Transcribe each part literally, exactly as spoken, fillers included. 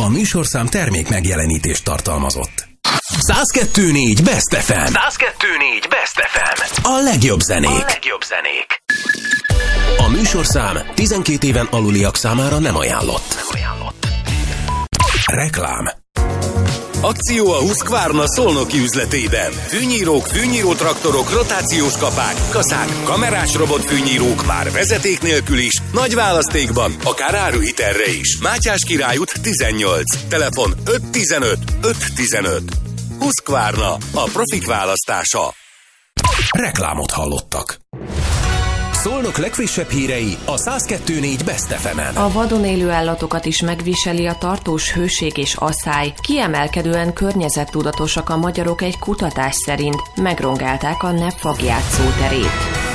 A műsorszám termék megjelenítést tartalmazott. száz kettő négy Best ef em. száz kettő négy Best ef em. A legjobb zenék. A legjobb zenék. A műsorszám tizenkét éven aluliak számára nem ajánlott. Nem ajánlott. Reklám. Akció a Husqvarna szolnoki üzletében. Fűnyírók, fűnyírótraktorok, rotációs kapák, kaszák, kamerás robotfűnyírók már vezeték nélkül is, nagy választékban, akár áruhitelre is. Mátyás Király út tizennyolc, telefon öt tizenöt öt tizenöt. Husqvarna, a profik választása. Reklámot hallottak. Szolnok legfrissebb hírei a száz kettő négy Best ef em-en. A vadon élő állatokat is megviseli a tartós hőség és asszály. Kiemelkedően környezettudatosak a magyarok egy kutatás szerint. Megrongálták a Nepfag játszóterét.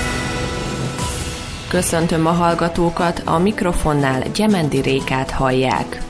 Köszöntöm a hallgatókat, a mikrofonnál Gyemendi Rékát hallják.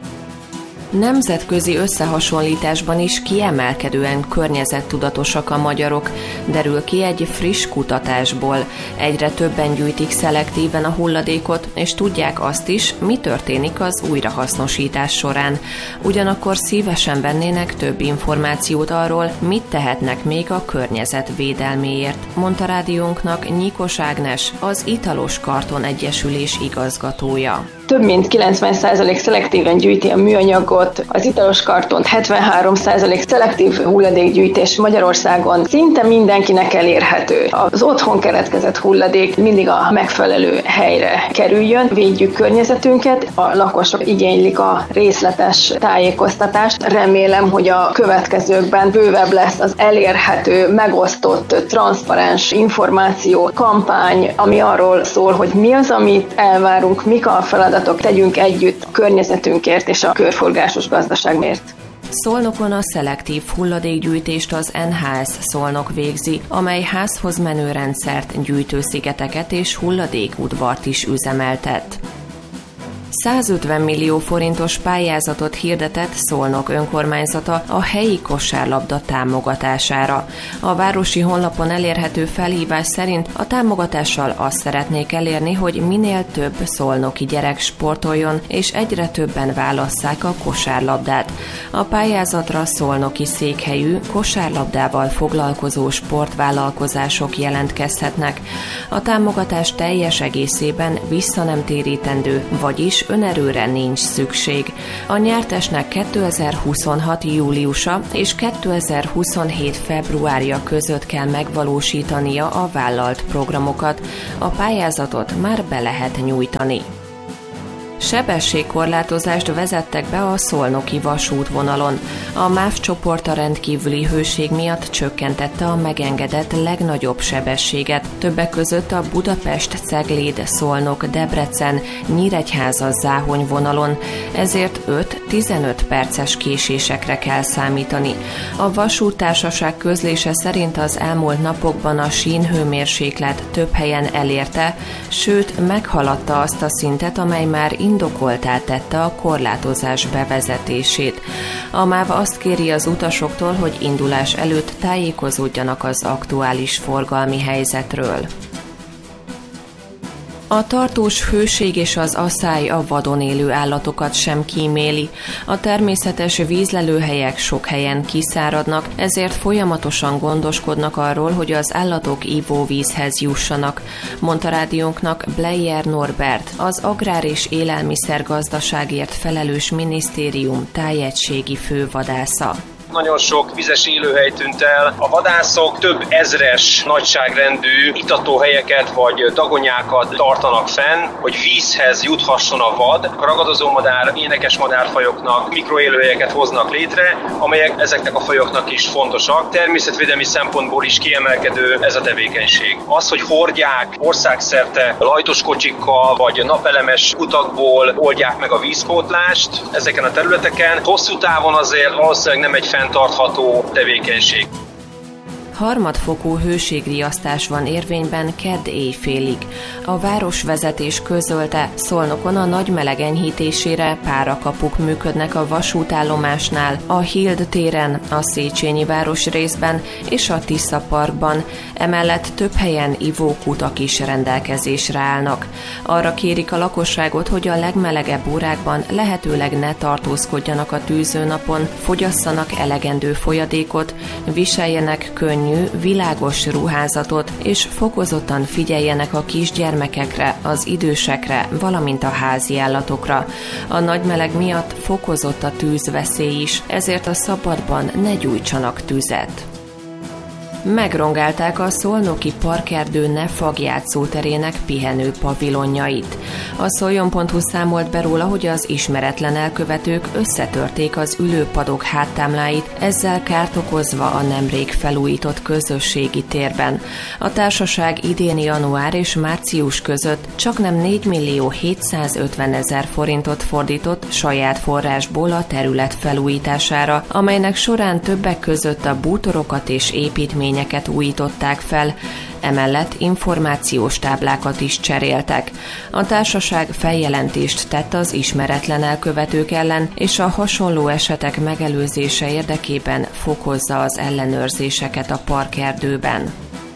Nemzetközi összehasonlításban is kiemelkedően környezettudatosak a magyarok, derül ki egy friss kutatásból. Egyre többen gyűjtik szelektíven a hulladékot, és tudják azt is, mi történik az újrahasznosítás során. Ugyanakkor szívesen vennének több információt arról, mit tehetnek még a környezet védelméért, mondta rádiónknak Nyikos Ágnes, az Italos Karton Egyesülés igazgatója. Több mint kilencven százalék szelektíven gyűjti a műanyagot, az Italos Karton hetvenhárom százalék szelektív hulladékgyűjtés Magyarországon szinte mindenkinek elérhető. Az otthon keletkezett hulladék mindig a megfelelő helyre kerüljön, védjük környezetünket, a lakosok igénylik a részletes tájékoztatást. Remélem, hogy a következőkben bővebb lesz az elérhető, megosztott, transzparens információ, kampány, ami arról szól, hogy mi az, amit elvárunk, mik a feladatok, tegyünk együtt a környezetünkért és a körforgásos gazdaságért. Szolnokon a szelektív hulladékgyűjtést az en há es Szolnok végzi, amely házhoz menő rendszert, gyűjtőszigeteket és hulladékudvart is üzemeltet. százötven millió forintos pályázatot hirdetett Szolnok önkormányzata a helyi kosárlabda támogatására. A városi honlapon elérhető felhívás szerint a támogatással azt szeretnék elérni, hogy minél több szolnoki gyerek sportoljon, és egyre többen válasszák a kosárlabdát. A pályázatra szolnoki székhelyű, kosárlabdával foglalkozó sportvállalkozások jelentkezhetnek. A támogatás teljes egészében visszanemtérítendő, vagyis önerőre nincs szükség. A nyertesnek kétezer-huszonhat júliusa és kétezer-huszonhét februárja között kell megvalósítania a vállalt programokat. A pályázatot már be lehet nyújtani. Sebességkorlátozást vezettek be a szolnoki vasútvonalon. A MÁV csoport a rendkívüli hőség miatt csökkentette a megengedett legnagyobb sebességet, többek között a Budapest-Cegléd-Szolnok-Debrecen-Nyíregyháza-Záhony vonalon, ezért öt-tizenöt perces késésekre kell számítani. A vasúttársaság közlése szerint az elmúlt napokban a sínhőmérséklet több helyen elérte, sőt meghaladta azt a szintet, amely már indokoltá tette a korlátozás bevezetését. A MÁV azt kéri az utasoktól, hogy indulás előtt tájékozódjanak az aktuális forgalmi helyzetről. A tartós hőség és az asszály a vadon élő állatokat sem kíméli. A természetes vízlelőhelyek sok helyen kiszáradnak, ezért folyamatosan gondoskodnak arról, hogy az állatok ivóvízhez jussanak, mondta rádiónknak Bleyer Norbert, az Agrár- és Élelmiszergazdaságért felelős minisztérium tájegységi fővadásza. Nagyon sok vizes élőhely tűnt el. A vadászok több ezres nagyságrendű itatóhelyeket vagy dagonyákat tartanak fenn, hogy vízhez juthasson a vad. A ragadozómadár, énekes madárfajoknak mikroélőhelyeket hoznak létre, amelyek ezeknek a fajoknak is fontosak. Természetvédelmi szempontból is kiemelkedő ez a tevékenység. Az, hogy hordják országszerte lajtos kocsikkal vagy napelemes utakból oldják meg a vízpótlást ezeken a területeken, hosszú távon azért valószínűleg nem egy fenntartható tevékenység. Harmadfokú hőségriasztás van érvényben kedd éjfélig. A városvezetés közölte, Szolnokon a nagy meleg enyhítésére párakapuk működnek a vasútállomásnál, a Hild téren, a Széchenyi városrészben és a Tisza parkban. Emellett több helyen ivókutak is rendelkezésre állnak. Arra kérik a lakosságot, hogy a legmelegebb órákban lehetőleg ne tartózkodjanak a tűzőnapon, fogyasszanak elegendő folyadékot, viseljenek könnyű, világos ruházatot, és fokozottan figyeljenek a kisgyermekekre, az idősekre, valamint a házi állatokra. A nagy meleg miatt fokozott a tűzveszély is, ezért a szabadban ne gyújtsanak tüzet. Megrongálták a szolnoki parkerdő Nefag játszóterének pihenő pavilonjait. A szoljon pont hu számolt be róla, hogy az ismeretlen elkövetők összetörték az ülőpadok háttámláit, ezzel kárt okozva a nemrég felújított közösségi térben. A társaság idén január és március között csaknem négymillió hétszázötvenezer forintot fordított saját forrásból a terület felújítására, amelynek során többek között a bútorokat és építmény újították fel, emellett információs táblákat is cseréltek. A társaság feljelentést tett az ismeretlen elkövetők ellen, és a hasonló esetek megelőzése érdekében fokozza az ellenőrzéseket a parkerdőben.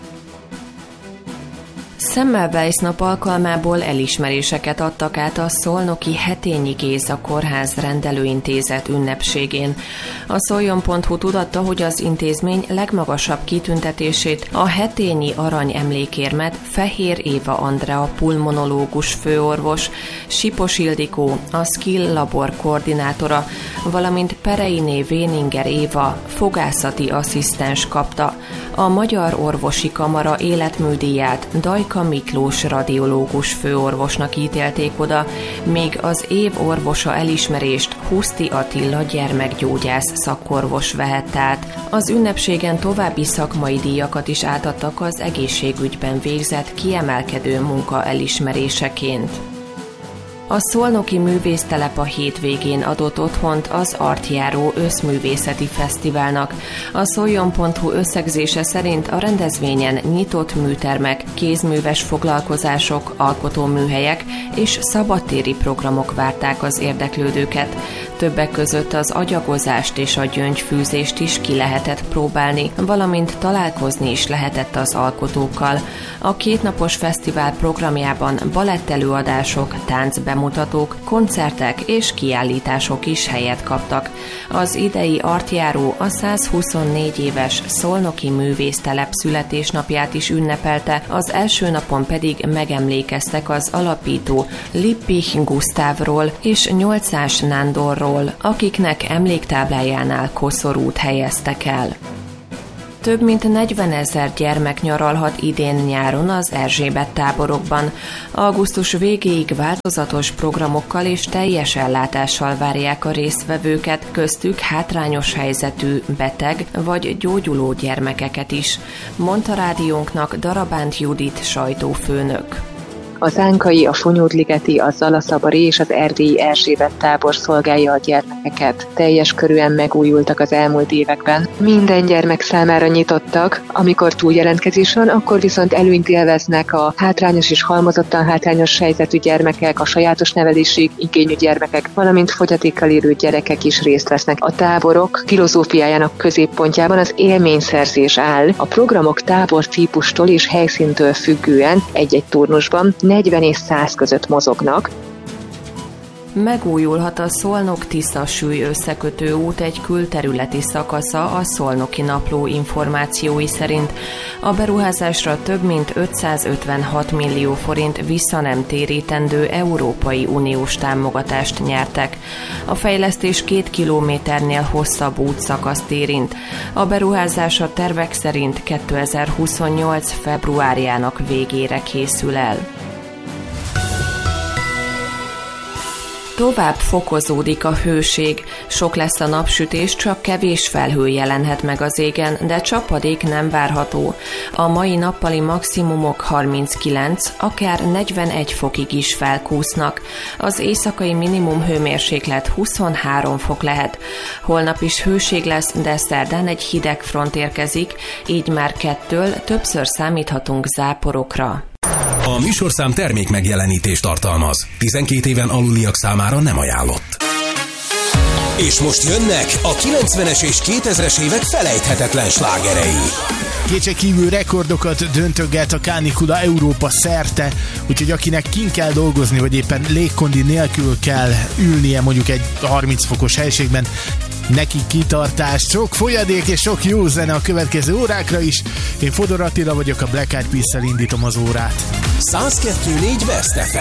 Semmelweis nap alkalmából elismeréseket adtak át a szolnoki Hetényi Géza Kórház rendelőintézet ünnepségén. A szoljon pont hu tudatta, hogy az intézmény legmagasabb kitüntetését, a Hetényi Arany emlékérmet Fehér Éva Andrea pulmonológus főorvos, Sipos Ildikó, a Skill Labor koordinátora, valamint Pereiné Véninger Éva fogászati asszisztens kapta. A Magyar Orvosi Kamara életműdíját Dajka Miklós radiológus főorvosnak ítélték oda, míg az év orvosa elismerést Huszti Attila gyermekgyógyász szakorvos vehette át. Az ünnepségen további szakmai díjakat is átadtak az egészségügyben végzett kiemelkedő munka elismeréseként. A Szolnoki Művésztelep a hétvégén adott otthont az Artjáró Összművészeti Fesztiválnak. A szoljon pont hu összegzése szerint a rendezvényen nyitott műtermek, kézműves foglalkozások, alkotóműhelyek és szabadtéri programok várták az érdeklődőket. Többek között az agyagozást és a gyöngyfűzést is ki lehetett próbálni, valamint találkozni is lehetett az alkotókkal. A kétnapos fesztivál programjában balettelőadások, táncbemutatók, koncertek és kiállítások is helyet kaptak. Az idei Artjáró a százhuszonnégy éves Szolnoki Művésztelep születésnapját is ünnepelte, az első napon pedig megemlékeztek az alapító Lippich Gusztávról és Nyolcás Nándorról, akiknek emléktáblájánál koszorút helyeztek el. Több mint negyvenezer gyermek nyaralhat idén nyáron az Erzsébet táborokban. Augusztus végéig változatos programokkal és teljes ellátással várják a résztvevőket, köztük hátrányos helyzetű, beteg vagy gyógyuló gyermekeket is, mondta rádiónknak Darabánt Judit sajtófőnök. Az ánkai, a Fonyódligeti, a Zalaszabari és az erdélyi Erzsébet tábor szolgálja a gyermekeket. Teljes körűen megújultak az elmúlt években. Minden gyermek számára nyitottak, amikor túljelentkezés van, akkor viszont előnyt élveznek a hátrányos és halmozottan hátrányos helyzetű gyermekek, a sajátos nevelésig igényű gyermekek, valamint fogyatékkal élő gyerekek is részt vesznek. A táborok filozófiájának középpontjában az élményszerzés áll. A programok tábor típustól és helyszíntől függően egy-egy turnusban negyven és száz között mozognak. Megújulhat a Szolnok-Tisza-Sülly összekötő út egy külterületi szakasza a Szolnoki Napló információi szerint. A beruházásra több mint ötszázötvenhat millió forint visszanemtérítendő Európai Uniós támogatást nyertek. A fejlesztés két kilométernél hosszabb útszakaszt érint. A beruházás a tervek szerint kétezer-huszonnyolc februárjának végére készül el. Tovább fokozódik a hőség, sok lesz a napsütés, csak kevés felhő jelenhet meg az égen, de csapadék nem várható. A mai nappali maximumok harminckilenc, akár negyvenegy fokig is felkúsznak. Az éjszakai minimum hőmérséklet huszonhárom fok lehet. Holnap is hőség lesz, de szerdán egy hideg front érkezik, így már kettől többször számíthatunk záporokra. A műsorszám termék megjelenítést tartalmaz. tizenkét éven aluliak számára nem ajánlott. És most jönnek a kilencvenes és kétezres évek felejthetetlen slágerei. Kétségkívül rekordokat döntöget a kánikula Európa szerte, úgyhogy akinek kint kell dolgozni, vagy éppen légkondi nélkül kell ülnie mondjuk egy harminc fokos helységben, neki kitartás, sok folyadék és sok jó zene a következő órákra is. Én Fodor Attila vagyok, a Black Eyed Peas-szel indítom az órát. száz kettő négy Best ef em.